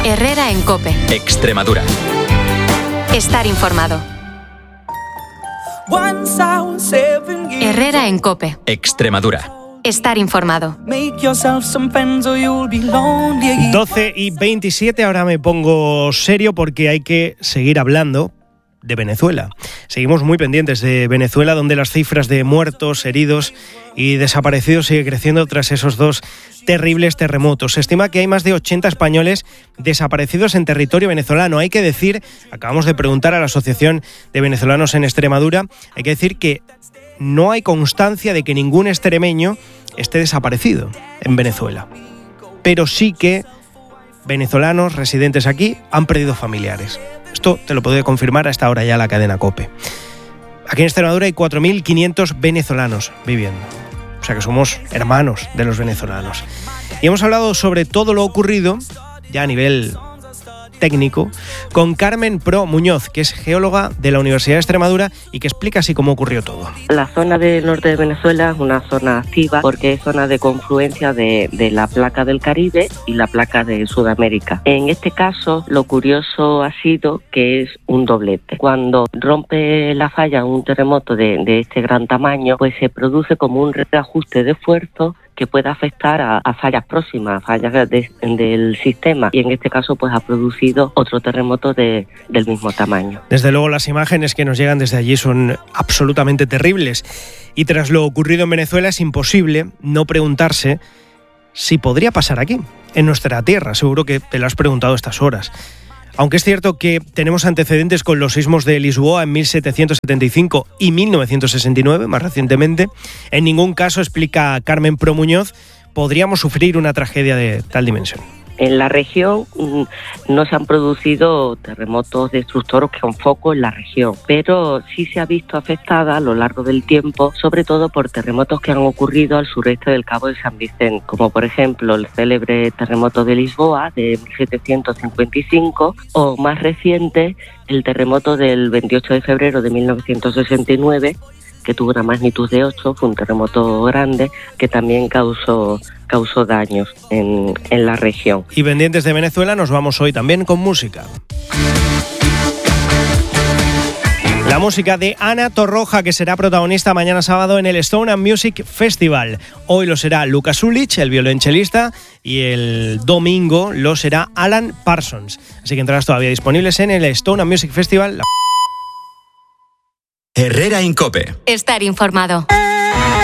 Herrera en COPE. Extremadura. Estar informado. Herrera en COPE. Extremadura. Estar informado. 12:27, ahora me pongo serio porque hay que seguir hablando de Venezuela. Seguimos muy pendientes de Venezuela, donde las cifras de muertos, heridos y desaparecidos sigue creciendo tras esos dos terribles terremotos. Se estima que hay más de 80 españoles desaparecidos en territorio venezolano. Hay que decir, acabamos de preguntar a la Asociación de Venezolanos en Extremadura, hay que decir que no hay constancia de que ningún extremeño esté desaparecido en Venezuela. Pero sí que venezolanos residentes aquí han perdido familiares. Esto te lo puede confirmar a esta hora ya la cadena COPE. Aquí en Extremadura hay 4.500 venezolanos viviendo. O sea que somos hermanos de los venezolanos. Y hemos hablado sobre todo lo ocurrido, ya a nivel técnico, con Carmen Pro Muñoz, que es geóloga de la Universidad de Extremadura y que explica así cómo ocurrió todo. La zona del norte de Venezuela es una zona activa porque es zona de confluencia de la placa del Caribe y la placa de Sudamérica. En este caso, lo curioso ha sido que es un doblete. Cuando rompe la falla un terremoto de este gran tamaño, pues se produce como un reajuste de esfuerzo que puede afectar a fallas próximas, fallas del sistema, y en este caso pues ha producido otro terremoto del mismo tamaño. Desde luego las imágenes que nos llegan desde allí son absolutamente terribles, y tras lo ocurrido en Venezuela es imposible no preguntarse si podría pasar aquí, en nuestra tierra. Seguro que te lo has preguntado a estas horas. Aunque es cierto que tenemos antecedentes con los sismos de Lisboa en 1775 y 1969, más recientemente, en ningún caso, explica Carmen Pro Muñoz, podríamos sufrir una tragedia de tal dimensión. En la región no se han producido terremotos destructores con foco en la región, pero sí se ha visto afectada a lo largo del tiempo, sobre todo por terremotos que han ocurrido al sureste del Cabo de San Vicente, como por ejemplo el célebre terremoto de Lisboa de 1755 o más reciente el terremoto del 28 de febrero de 1969, que tuvo una magnitud de 8, fue un terremoto grande que también causó daños en la región. Y pendientes de Venezuela nos vamos hoy también con música. La música de Ana Torroja, que será protagonista mañana sábado en el Stone and Music Festival. Hoy lo será Lucas Ulich, el violonchelista, y el domingo lo será Alan Parsons. Así que entradas todavía disponibles en el Stone and Music Festival. Herrera en COPE. Estar informado.